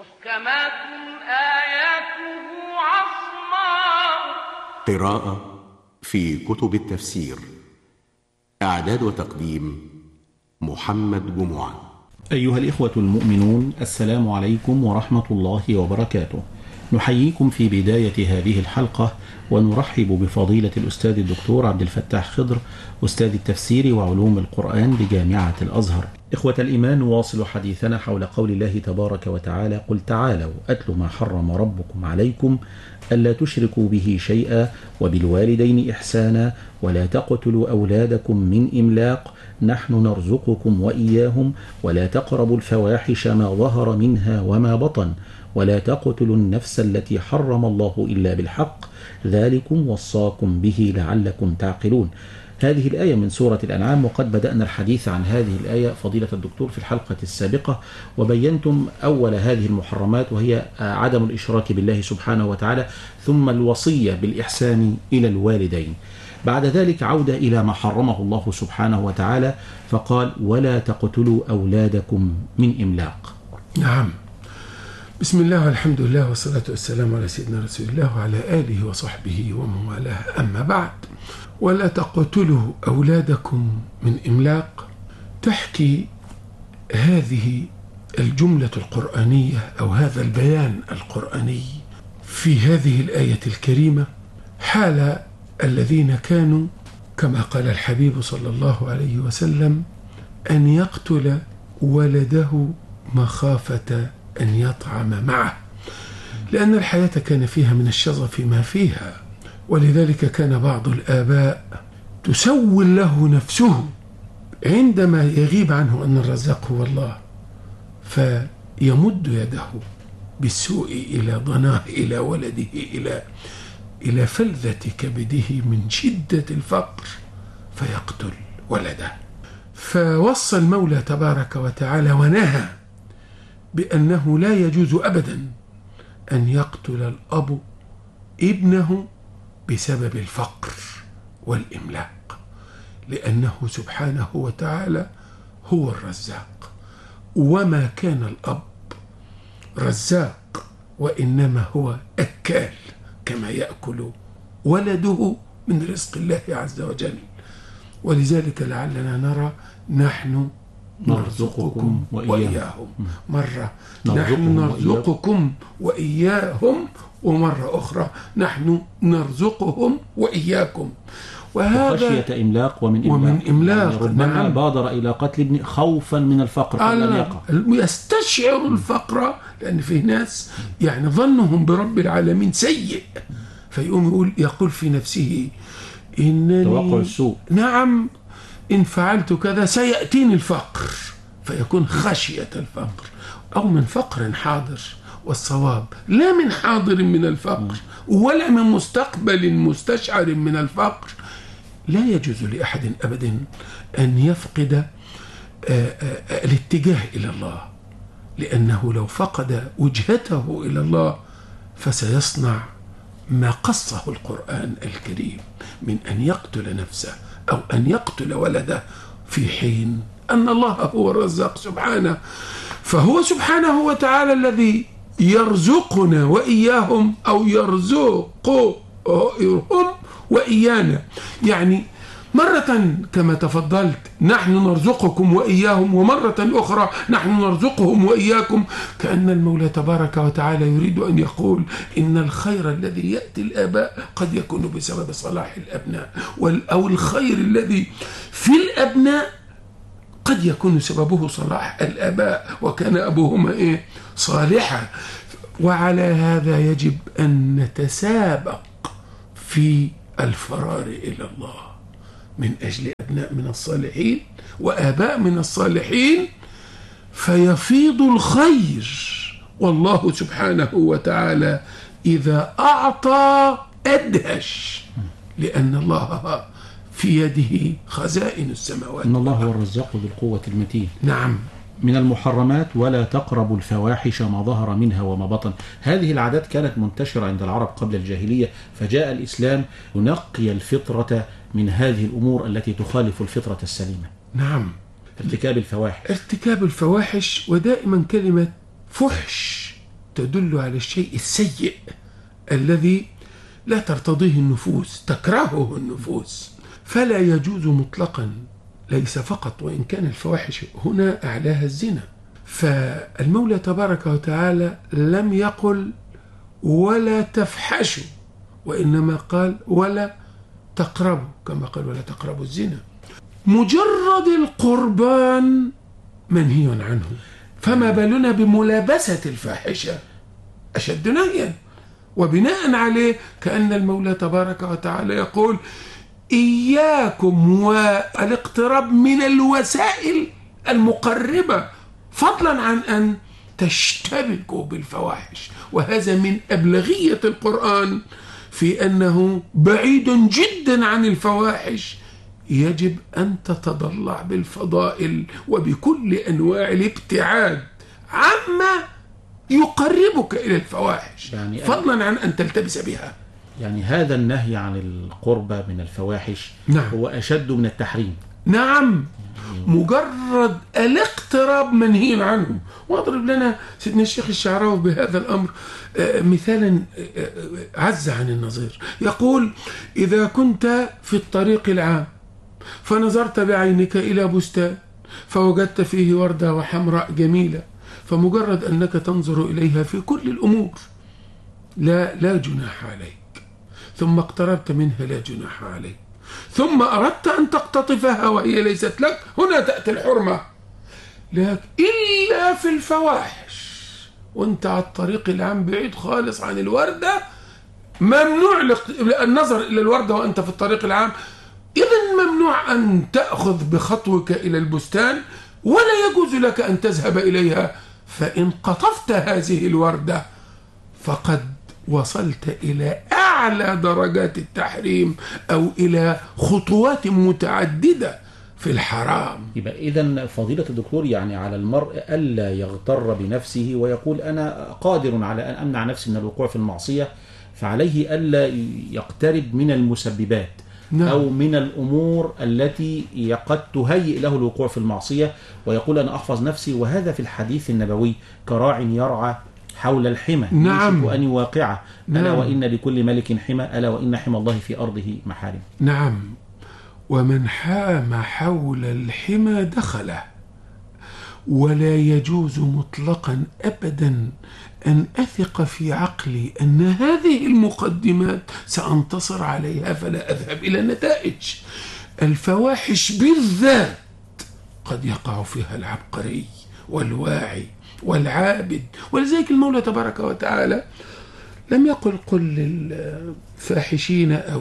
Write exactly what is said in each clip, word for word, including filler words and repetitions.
محكمات آياته عصماء. قراءة في كتب التفسير. إعداد وتقديم محمد جمعة. أيها الإخوة المؤمنون، السلام عليكم ورحمة الله وبركاته. نحييكم في بداية هذه الحلقة ونرحب بفضيلة الأستاذ الدكتور عبد الفتاح خضر، أستاذ التفسير وعلوم القرآن بجامعة الأزهر. إخوة الإيمان، نواصل حديثنا حول قول الله تبارك وتعالى: قل تعالوا أتل ما حرم ربكم عليكم ألا تشركوا به شيئا وبالوالدين إحسانا ولا تقتلوا أولادكم من إملاق نحن نرزقكم وإياهم ولا تقربوا الفواحش ما ظهر منها وما بطن ولا تقتلوا النفس التي حرم الله إلا بالحق ذلكم وصاكم به لعلكم تعقلون. هذه الآية من سورة الأنعام، وقد بدأنا الحديث عن هذه الآية فضيلة الدكتور في الحلقة السابقة، وبينتم أول هذه المحرمات وهي عدم الإشراك بالله سبحانه وتعالى، ثم الوصية بالإحسان إلى الوالدين. بعد ذلك عودة إلى ما حرمه الله سبحانه وتعالى فقال: ولا تقتلوا أولادكم من إملاق. نعم. بسم الله والحمد لله والصلاة والسلام على سيدنا رسول الله وعلى آله وصحبه ومن والاه، أما بعد. ولا تقتلوا أولادكم من إملاق، تحكي هذه الجملة القرآنية أو هذا البيان القرآني في هذه الآية الكريمة حال الذين كانوا كما قال الحبيب صلى الله عليه وسلم أن يقتل ولده مخافة أن يطعم معه، لأن الحياة كان فيها من الشظف ما فيها، ولذلك كان بعض الآباء تسول له نفسه عندما يغيب عنه أن الرزاق هو الله، فيمد يده بالسوء إلى ضناه إلى ولده إلى إلى فلذة كبده من شدة الفقر فيقتل ولده. فوصى المولى تبارك وتعالى ونهى بأنه لا يجوز أبدا أن يقتل الأب ابنه بسبب الفقر والإملاق، لأنه سبحانه وتعالى هو الرزاق، وما كان الأب رزاق وإنما هو أكال كما يأكل ولده من رزق الله عز وجل. ولذلك لعلنا نرى نحن نرزقكم وإياهم، مرة نحن نرزقكم وإياهم، ومرة أخرى نحن نرزقهم وإياكم. وهذا خشية إملاق ومن إملاق, ومن إملاق يعني ربما نعم. بادر إلى قتل ابن خوفا من الفقر قبل أن يقع، يستشعر الفقر، لأن فيه ناس يعني ظنهم برب العالمين سيء، فيقوم يقول يقول في نفسه إنني توقع السوء، نعم إن فعلت كذا سيأتيني الفقر، فيكون خشية الفقر أو من فقر حاضر، والصواب لا من حاضر من الفقر ولا من مستقبل مستشعر من الفقر. لا يجوز لأحد أبدا أن يفقد الاتجاه إلى الله، لأنه لو فقد وجهته إلى الله فسيصنع ما قصه القرآن الكريم من أن يقتل نفسه أو أن يقتل ولده، في حين أن الله هو الرزاق سبحانه. فهو سبحانه وتعالى الذي يرزقنا وإياهم أو يرزقهم وإيانا. يعني مرة كما تفضلت نحن نرزقكم وإياهم، ومرة أخرى نحن نرزقهم وإياكم، كأن المولى تبارك وتعالى يريد أن يقول إن الخير الذي يأتي الآباء قد يكون بسبب صلاح الأبناء، أو الخير الذي في الأبناء قد يكون سببه صلاح الآباء، وكان أبوهما إيه؟ صالحا. وعلى هذا يجب أن نتسابق في الفرار إلى الله من أجل أبناء من الصالحين وآباء من الصالحين، فيفيض الخير. والله سبحانه وتعالى إذا أعطى أدهش، لأن الله في يده خزائن السماوات. إن الله هو الرزاق ذو القوة المتين. نعم. من المحرمات: ولا تقربوا الفواحش ما ظهر منها وما بطن. هذه العادات كانت منتشرة عند العرب قبل الجاهلية، فجاء الإسلام ينقي الفطرة من هذه الأمور التي تخالف الفطرة السليمة. نعم. ارتكاب الفواحش ارتكاب الفواحش ودائما كلمة فحش تدل على الشيء السيء الذي لا ترتضيه النفوس، تكرهه النفوس، فلا يجوز مطلقا، ليس فقط، وإن كان الفواحش هنا أعلاها الزنا. فالمولى تبارك وتعالى لم يقل ولا تفحشوا، وإنما قال ولا تقربوا، كما قال ولا تقربوا الزنا. مجرد القربان منهي عنه، فما بالنا بملابسة الفاحشة أشد نهيا. وبناء عليه كأن المولى تبارك وتعالى يقول إياكم والاقتراب من الوسائل المقربة، فضلا عن أن تشتبكوا بالفواحش. وهذا من أبلغية القرآن في أنه بعيد جدا عن الفواحش، يجب أن تتضلع بالفضائل وبكل أنواع الابتعاد عما يقربك إلى الفواحش، يعني فضلا عن أن تلتبس بها. يعني هذا النهي عن القربة من الفواحش نعم. هو أشد من التحريم. نعم، مجرد الاقتراب منهي عنه. واضرب لنا سيدنا الشيخ الشعراوي بهذا الأمر مثالا عز عن النظير. يقول إذا كنت في الطريق العام فنظرت بعينك إلى بستان فوجدت فيه وردة وحمراء جميلة، فمجرد أنك تنظر إليها في كل الأمور لا لا جناح عليك، ثم اقتربت منها لا جناح عليك، ثم أردت أن تقتطفها وهي ليست لك، هنا تأتي الحرمة. لكن إلا في الفواحش وانت على الطريق العام بعيد خالص عن الوردة، ممنوع النظر إلى الوردة وأنت في الطريق العام، إذن ممنوع أن تأخذ بخطوك إلى البستان، ولا يجوز لك أن تذهب إليها. فإن قطفت هذه الوردة فقد وصلت إلى أعلى درجات التحريم أو إلى خطوات متعددة في الحرام. يبقى إذن فضيلة الدكتور يعني على المرء ألا يغتر بنفسه ويقول أنا قادر على أن أمنع نفسي من الوقوع في المعصية، فعليه ألا يقترب من المسببات. نعم. أو من الأمور التي قد تهيئ له الوقوع في المعصية، ويقول أنا أحفظ نفسي. وهذا في الحديث النبوي كراع يرعى حول الحمى. نعم. يوشك أن يواقعه. نعم. ألا وإن لكل ملك حمى، ألا وإن حمى الله في أرضه محارم. نعم، ومن حام حول الحمى دخله. ولا يجوز مطلقا أبدا أن أثق في عقلي أن هذه المقدمات سأنتصر عليها فلا أذهب إلى النتائج. الفواحش بالذات قد يقع فيها العبقري والواعي والعابد، ولذلك المولى تبارك وتعالى لم يقل قل للفاحشين أو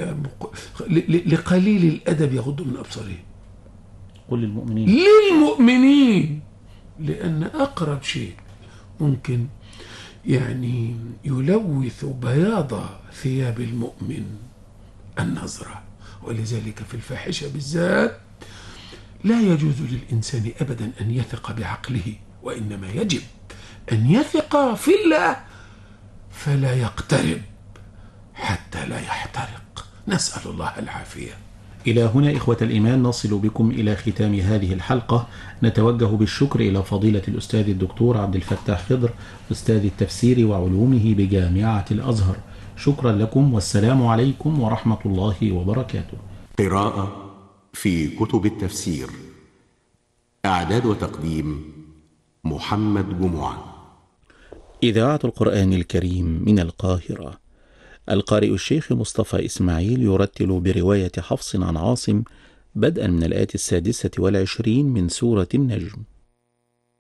لقليل الأدب يغضوا من أبصارهم، قل للمؤمنين للمؤمنين، لأن أقرب شيء ممكن يعني يلوث بياض ثياب المؤمن النظرة. ولذلك في الفاحشة بالذات لا يجوز للإنسان أبدا أن يثق بعقله، وإنما يجب أن يثق في الله فلا يقترب حتى لا يحترق. نسأل الله العافية. إلى هنا إخوة الإيمان نصل بكم إلى ختام هذه الحلقة. نتوجه بالشكر إلى فضيلة الأستاذ الدكتور عبد الفتاح خضر أستاذ التفسير وعلومه بجامعة الأزهر. شكرا لكم، والسلام عليكم ورحمة الله وبركاته. قراءة في كتب التفسير. إعداد وتقديم محمد جمعة. إذاعة القرآن الكريم من القاهرة. القارئ الشيخ مصطفى إسماعيل يرتل برواية حفص عن عاصم بدءا من الآية السادسة والعشرين من سورة النجم.